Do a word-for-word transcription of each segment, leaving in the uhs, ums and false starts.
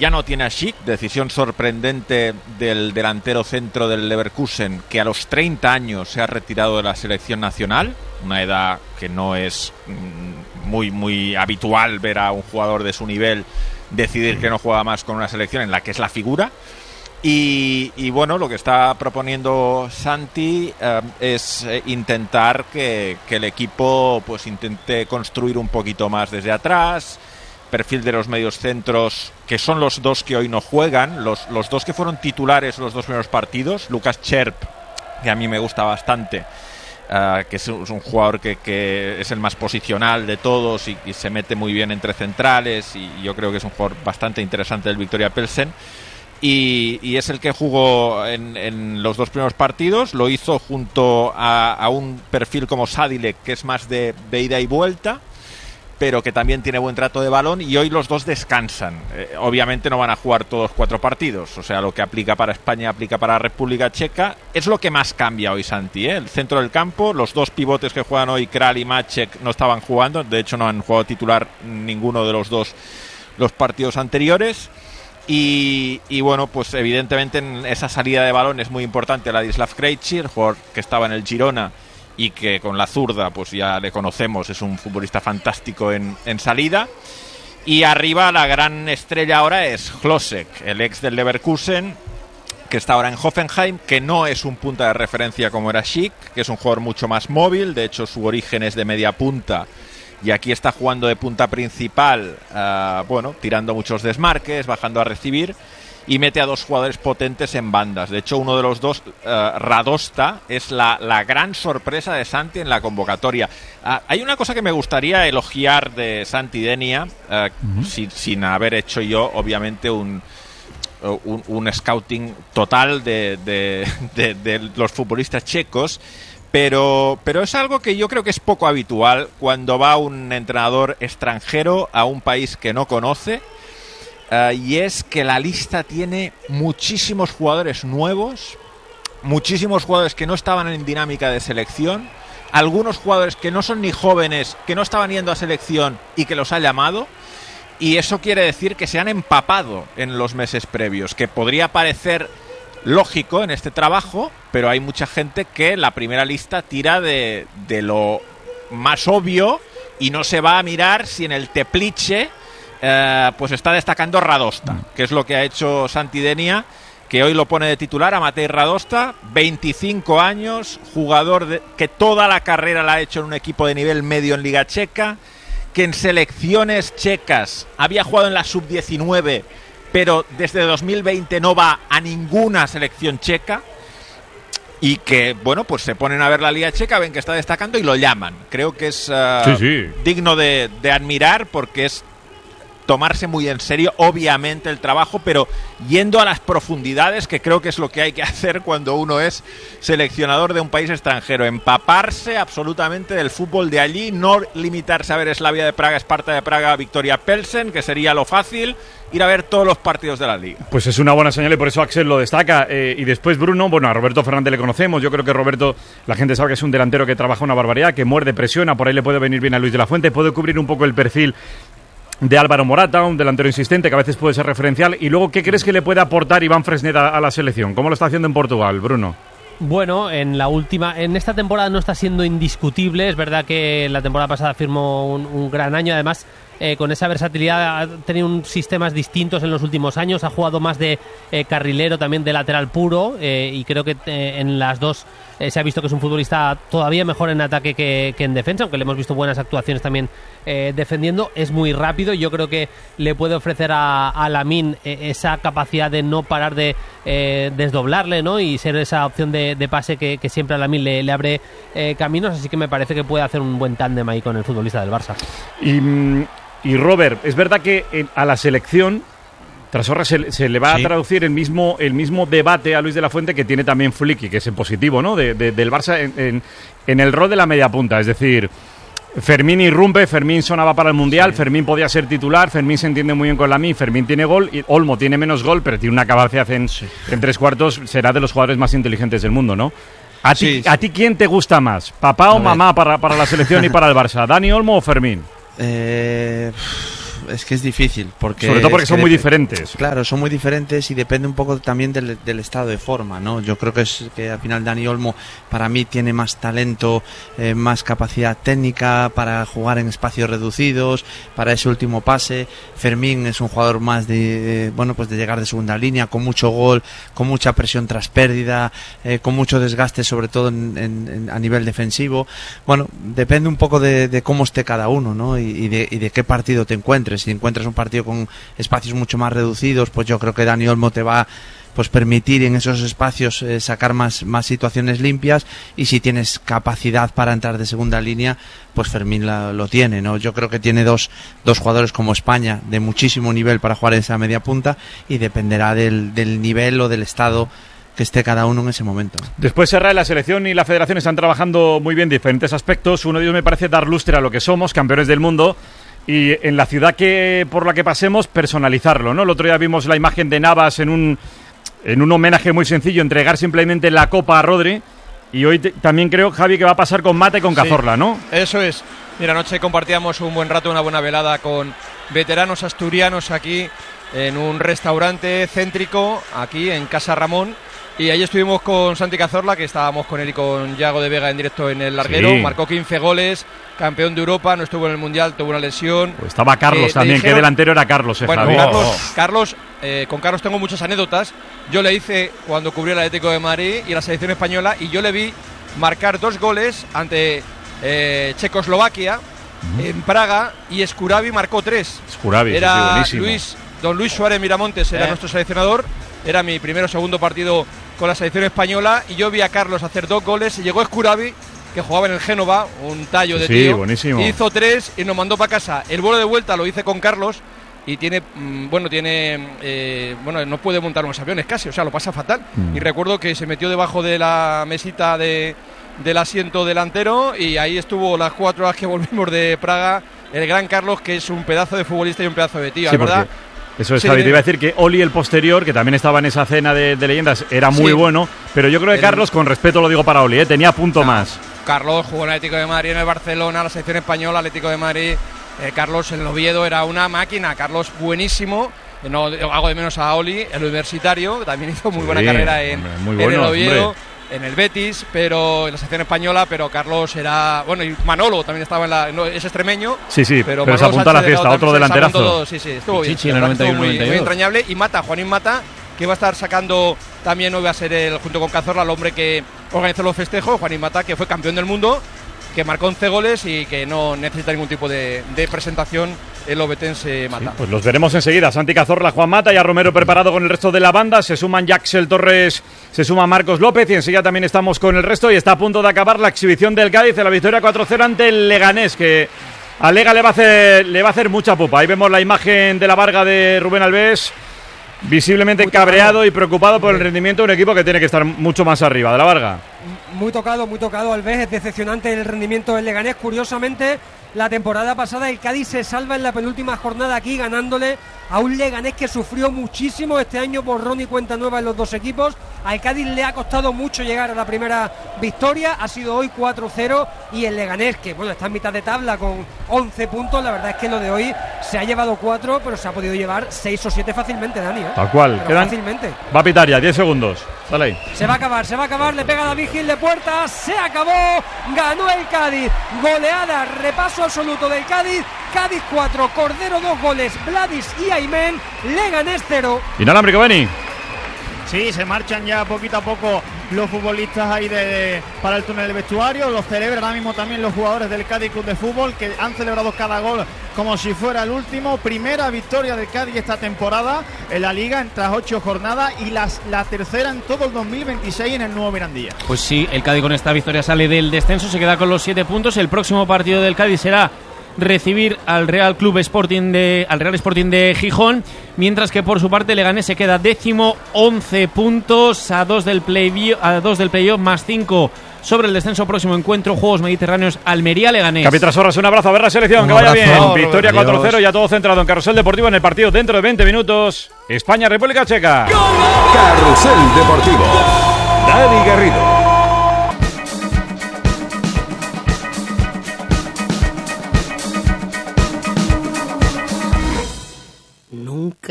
ya no tiene a Schick, decisión sorprendente del delantero centro del Leverkusen, que a los treinta años se ha retirado de la selección nacional, una edad que no es muy, muy habitual ver a un jugador de su nivel decidir que no juega más con una selección en la que es la figura. Y, y bueno, lo que está proponiendo Santi eh, es eh, intentar que, que el equipo pues intente construir un poquito más desde atrás, perfil de los mediocentros, que son los dos que hoy no juegan, los, los dos que fueron titulares los dos primeros partidos, Lucas Cherp, que a mí me gusta bastante, uh, que es un, es un jugador que, que es el más posicional de todos y, y se mete muy bien entre centrales, y yo creo que es un jugador bastante interesante del Viktoria Pilsen. Y, y es el que jugó en, en los dos primeros partidos, lo hizo junto a, a un perfil como Sadilek, que es más de, de ida y vuelta, pero que también tiene buen trato de balón, y hoy los dos descansan. Eh, obviamente no van a jugar todos cuatro partidos, o sea, lo que aplica para España aplica para la República Checa. Es lo que más cambia hoy Santi, ¿eh? El centro del campo, los dos pivotes que juegan hoy, Kral y Maček, no estaban jugando, de hecho no han jugado titular ninguno de los dos los partidos anteriores. Y, y bueno, pues evidentemente en esa salida de balón es muy importante Ladislav Krejci, el jugador que estaba en el Girona y que con la zurda pues ya le conocemos, es un futbolista fantástico en, en salida. Y arriba la gran estrella ahora es Hlosek, el ex del Leverkusen, que está ahora en Hoffenheim, que no es un punta de referencia como era Schick, que es un jugador mucho más móvil, de hecho su origen es de media punta. Y aquí está jugando de punta principal, uh, bueno, tirando muchos desmarques, bajando a recibir, y mete a dos jugadores potentes en bandas. De hecho, uno de los dos, uh, Radosta, es la, la gran sorpresa de Santi en la convocatoria. Uh, hay una cosa que me gustaría elogiar de Santi Denia, uh, uh-huh. sin, sin haber hecho yo, obviamente, un, un, un scouting total de, de, de, de los futbolistas checos. Pero, pero es algo que yo creo que es poco habitual cuando va un entrenador extranjero a un país que no conoce, uh, y es que la lista tiene muchísimos jugadores nuevos, muchísimos jugadores que no estaban en dinámica de selección, algunos jugadores que no son ni jóvenes, que no estaban yendo a selección y que los ha llamado, y eso quiere decir que se han empapado en los meses previos, que podría parecer lógico en este trabajo, pero hay mucha gente que la primera lista tira de, de lo más obvio y no se va a mirar si en el Teplice eh, pues está destacando Radosta, que es lo que ha hecho Santi Denia, que hoy lo pone de titular a Matej Radosta, veinticinco años, jugador de, que toda la carrera la ha hecho en un equipo de nivel medio en Liga Checa, que en selecciones checas había jugado en la sub diecinueve, pero desde dos mil veinte no va a ninguna selección checa, y que, bueno, pues se ponen a ver la Liga Checa, ven que está destacando y lo llaman. Creo que es uh, sí, sí. digno de, de admirar, porque es tomarse muy en serio, obviamente, el trabajo, pero yendo a las profundidades, que creo que es lo que hay que hacer cuando uno es seleccionador de un país extranjero, empaparse absolutamente del fútbol de allí, no limitarse a ver Slavia de Praga, Sparta de Praga, Viktoria Pilsen, que sería lo fácil, ir a ver todos los partidos de la liga. Pues es una buena señal y por eso Axel lo destaca. Eh, y después Bruno, bueno, a Roberto Fernández le conocemos, yo creo que Roberto, la gente sabe que es un delantero que trabaja una barbaridad, que muerde, presiona, por ahí le puede venir bien a Luis de la Fuente, puede cubrir un poco el perfil de Álvaro Morata, un delantero insistente que a veces puede ser referencial. Y luego, ¿qué crees que le puede aportar Iván Fresneda a la selección? ¿Cómo lo está haciendo en Portugal, Bruno? Bueno, en la última, en esta temporada no está siendo indiscutible. Es verdad que la temporada pasada firmó un, un gran año. Además, eh, con esa versatilidad ha tenido un, sistemas distintos en los últimos años. Ha jugado más de eh, carrilero, también de lateral puro, eh, y creo que eh, en las dos eh, se ha visto que es un futbolista todavía mejor en ataque que, que en defensa, aunque le hemos visto buenas actuaciones también eh, defendiendo. Es muy rápido. Yo creo que le puede ofrecer a, a Lamine eh, esa capacidad de no parar de eh, desdoblarle, ¿no? Y ser esa opción de, de pase que, que siempre a Lamine le, le abre eh, caminos. Así que me parece que puede hacer un buen tándem ahí con el futbolista del Barça. Y... Y Robert, es verdad que en, a la selección Trasorra se, se le va sí. a traducir el mismo el mismo debate a Luis de la Fuente que tiene también Flicky, que es en positivo, ¿no? De, de, del Barça en, en, en el rol de la media punta, es decir, Fermín irrumpe, Fermín sonaba para el Mundial, sí. Fermín podía ser titular, Fermín se entiende muy bien con Lamine, Fermín tiene gol, y Olmo tiene menos gol, pero tiene una capacidad en, sí. en tres cuartos, será de los jugadores más inteligentes del mundo, ¿no? ¿A ti, sí, sí. ¿a ti quién te gusta más? ¿Papá o mamá para, para la selección y para el Barça? ¿Dani Olmo o Fermín? Eh, es que es difícil. Porque Sobre todo porque son muy dep- diferentes. Claro, son muy diferentes y depende un poco también del, del estado de forma, ¿no? Yo creo que es que al final Dani Olmo para mí tiene más talento, eh, más capacidad técnica para jugar en espacios reducidos, para ese último pase. Fermín es un jugador más de, eh, bueno, pues de llegar de segunda línea, con mucho gol, con mucha presión tras pérdida, eh, con mucho desgaste, sobre todo en, en, en, a nivel defensivo. Bueno, depende un poco de, de cómo esté cada uno, ¿no? Y, y, de, y de qué partido te encuentres. Si encuentras un partido con espacios mucho más reducidos, pues yo creo que Dani Olmo te va pues permitir en esos espacios eh, sacar más, más situaciones limpias, y si tienes capacidad para entrar de segunda línea, pues Fermín la, lo tiene, ¿no? Yo creo que tiene dos, dos jugadores como España de muchísimo nivel para jugar en esa media punta, y dependerá del, del nivel o del estado que esté cada uno en ese momento. Después Serra, la selección y la federación están trabajando muy bien diferentes aspectos. Uno de ellos me parece dar lustre a lo que somos, campeones del mundo, y en la ciudad que por la que pasemos, personalizarlo, ¿no? El otro día vimos la imagen de Navas en un en un homenaje muy sencillo, entregar simplemente la copa a Rodri, y hoy te, también creo, Javi, que va a pasar con Mata y con Cazorla, sí, ¿no? Eso es. Mira, anoche compartíamos un buen rato, una buena velada con veteranos asturianos aquí en un restaurante céntrico aquí en Casa Ramón, y ahí estuvimos con Santi Cazorla, que estábamos con él y con Yago de Vega en directo en el larguero. Sí. Marcó quince goles, campeón de Europa, no estuvo en el Mundial, tuvo una lesión. Pues estaba Carlos eh, también, dijeron, que delantero era Carlos, eh, bueno, Javi. Carlos, oh. Carlos eh, con Carlos tengo muchas anécdotas. Yo le hice cuando cubrió el Atlético de Madrid y la selección española, y yo le vi marcar dos goles ante eh, Checoslovaquia, uh-huh, en Praga, y Skurabi marcó tres. Skurabi, era sí, Luis, don Luis Suárez Miramontes era eh. nuestro seleccionador. Era mi primero o segundo partido con la selección española, y yo vi a Carlos hacer dos goles, y llegó Skurabi, que jugaba en el Génova, un tallo de sí, tío, buenísimo. Hizo tres y nos mandó para casa. El vuelo de vuelta lo hice con Carlos, y tiene, mmm, bueno, tiene, eh, bueno, no puede montar unos aviones casi, o sea, lo pasa fatal. Mm. Y recuerdo que se metió debajo de la mesita de, del asiento delantero, y ahí estuvo las cuatro horas que volvimos de Praga, el gran Carlos, que es un pedazo de futbolista y un pedazo de tío, sí, ¿verdad? Eso es, sí, Javi, te iba a decir que Oli, el posterior, que también estaba en esa cena de, de leyendas, era muy sí. bueno, pero yo creo que Carlos, con respeto lo digo para Oli, ¿eh? tenía punto no. más. Carlos jugó en el Atlético de Madrid, en el Barcelona, la selección española, Atlético de Madrid. Eh, Carlos en el Oviedo era una máquina, Carlos buenísimo. No hago de menos a Oli, el universitario, que también hizo muy sí, buena carrera en, hombre, muy bueno, en el Oviedo. Hombre. En el Betis, pero en la selección española, pero Carlos era, bueno, y Manolo también estaba en la, no, es extremeño. Sí, sí, pero, pero se apunta a la fiesta, otro delanterazo. Todo, sí, sí, estuvo bien, Chichi, estuvo muy, muy entrañable. Y Mata, Juanín Mata, que va a estar sacando también, hoy va a ser el, junto con Cazorla, el hombre que organizó los festejos, Juanín Mata, que fue campeón del mundo, que marcó once goles y que no necesita ningún tipo de, de presentación el obetense Mata. Sí, pues los veremos enseguida. Santi Cazorla, Juan Mata y a Romero preparado con el resto de la banda. Se suman Jaxel Torres, se suma Marcos López, y enseguida también estamos con el resto, y está a punto de acabar la exhibición del Cádiz en la victoria cuatro cero ante el Leganés, que a Lega le va a hacer, le va a hacer mucha pupa. Ahí vemos la imagen de la Varga de Rubén Alves, visiblemente muy cabreado tocado y preocupado por el rendimiento de un equipo que tiene que estar mucho más arriba. De la Varga. Muy tocado, muy tocado Alves, es decepcionante el rendimiento del Leganés. Curiosamente, la temporada pasada el Cádiz se salva en la penúltima jornada aquí, ganándole a un Leganés que sufrió muchísimo este año, borrón y cuenta nueva en los dos equipos. Al Cádiz le ha costado mucho llegar a la primera victoria, ha sido hoy cuatro cero, y el Leganés, que bueno, está en mitad de tabla con once puntos, la verdad es que lo de hoy se ha llevado cuatro, pero se ha podido llevar seis o siete fácilmente, Dani, ¿eh? Tal cual, quedan, fácilmente. Va a pitar ya, diez segundos, dale ahí. Se va a acabar, se va a acabar, le pega David Gil de puerta, se acabó, ganó el Cádiz, goleada, repaso absoluto del Cádiz. Cádiz cuatro, Cordero dos goles, Vladis y Aymen, Leganés cero. Inalámbrico, Beni. Sí, se marchan ya poquito a poco los futbolistas ahí de, de, para el túnel del vestuario. Los celebran ahora mismo también los jugadores del Cádiz Club de Fútbol, que han celebrado cada gol como si fuera el último. Primera victoria del Cádiz esta temporada en la Liga en tras ocho jornadas, y las, la tercera en todo el dos mil veintiséis en el nuevo Mirandilla. Pues sí, el Cádiz con esta victoria sale del descenso, se queda con los siete puntos. El próximo partido del Cádiz será recibir al Real Club Sporting de al Real Sporting de Gijón, mientras que por su parte Leganés se queda décimo, once puntos, a dos del play a dos del playoff, más cinco sobre el descenso. Próximo encuentro, Juegos Mediterráneos, Almería Leganés. Capitán Sorras, un abrazo, a ver la selección, un que abrazo, vaya bien. Victoria cuatro cero, ya todo centrado en Carrusel Deportivo en el partido dentro de veinte minutos. España, República Checa. Carrusel Deportivo. Dani Garrido.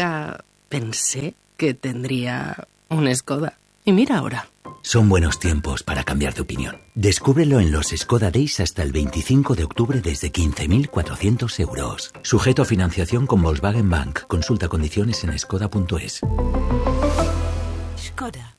Nunca pensé que tendría un Skoda. Y mira ahora. Son buenos tiempos para cambiar de opinión. Descúbrelo en los Skoda Days hasta el veinticinco de octubre desde quince mil cuatrocientos euros. Sujeto a financiación con Volkswagen Bank. Consulta condiciones en skoda punto es. Skoda.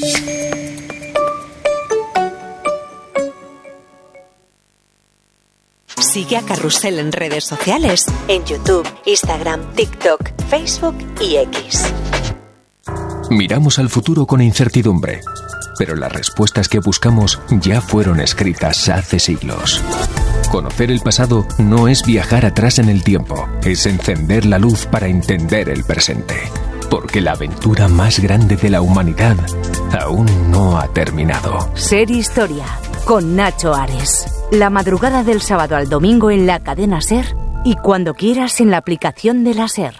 Sigue a Carrusel en redes sociales, en YouTube, Instagram, TikTok, Facebook y X. Miramos al futuro con incertidumbre, pero las respuestas que buscamos ya fueron escritas hace siglos. Conocer el pasado no es viajar atrás en el tiempo, es encender la luz para entender el presente. Porque la aventura más grande de la humanidad aún no ha terminado. Ser Historia, con Nacho Ares. La madrugada del sábado al domingo en la cadena SER y cuando quieras en la aplicación de la SER.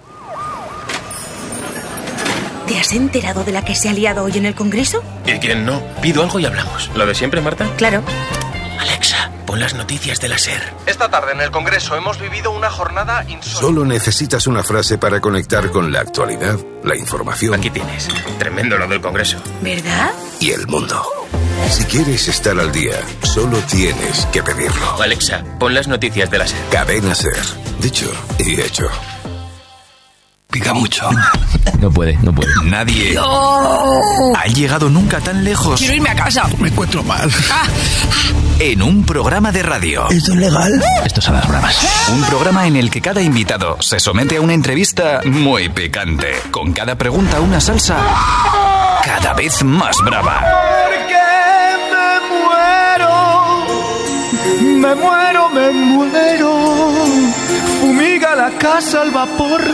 ¿Te has enterado de la que se ha liado hoy en el Congreso? ¿Y quién no? Pido algo y hablamos. ¿Lo de siempre, Marta? Claro. Alexa, pon las noticias de la SER. Esta tarde en el Congreso hemos vivido una jornada insólita. Solo necesitas una frase para conectar con la actualidad, la información. Aquí tienes. Tremendo lo del Congreso. ¿Verdad? Y el mundo. Si quieres estar al día, solo tienes que pedirlo. Alexa, pon las noticias de la SER. Cadena SER. Dicho y hecho. Pica mucho. No puede, no puede. Nadie ¡No! ha llegado nunca tan lejos. Quiero irme a casa. Me encuentro mal. Ah. En un programa de radio. ¿Esto es legal? Esto son las bromas. Un programa en el que cada invitado se somete a una entrevista muy picante. Con cada pregunta una salsa cada vez más brava. Me muero, me muero. Fumiga la casa al vapor